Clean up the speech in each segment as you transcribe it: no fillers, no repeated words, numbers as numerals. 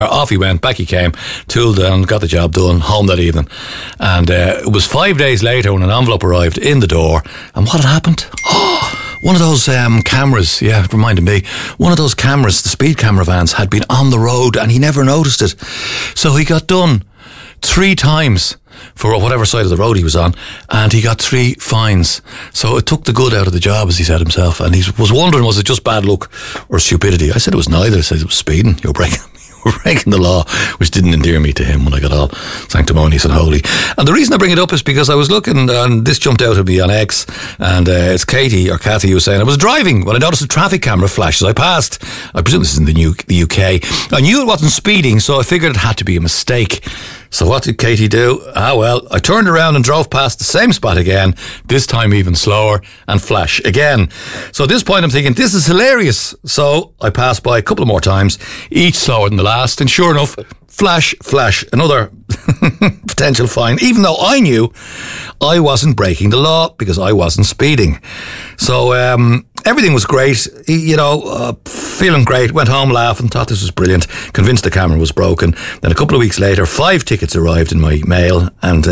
Off he went, back he came, tooled down, got the job done, home that evening. And it was 5 days later when an envelope arrived in the door. And what had happened? Oh, one of those cameras, yeah, it reminded me, one of those cameras, the speed camera vans, had been on the road and he never noticed it. So he got done 3 times for whatever side of the road he was on, and he got 3 fines. So it took the good out of the job, as he said himself, and he was wondering, was it just bad luck or stupidity? I said it was neither. I said it was speeding. You're breaking the law, which didn't endear me to him when I got all sanctimonious and holy. And the reason I bring it up is because I was looking, and this jumped out at me on X, and it's Kathy who was saying, I was driving when I noticed a traffic camera flash as I passed. I presume this is in the UK. I knew it wasn't speeding, so I figured it had to be a mistake. So what did Katie do? I turned around and drove past the same spot again, this time even slower, and flash again. So at this point I'm thinking, this is hilarious. So I passed by a couple of more times, each slower than the last, and sure enough, flash, another potential fine, even though I knew I wasn't breaking the law because I wasn't speeding. So everything was great, feeling great, went home laughing, thought this was brilliant, convinced the camera was broken. Then a couple of weeks later, 5 tickets arrived in my mail, and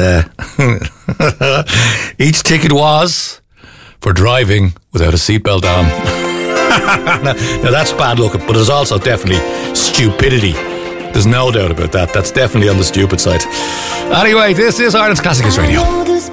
each ticket was for driving without a seatbelt on. Now that's bad luck, but it's also definitely stupidity. There's no doubt about that. That's definitely on the stupid side. Anyway, this is Ireland's Classic Hits Radio.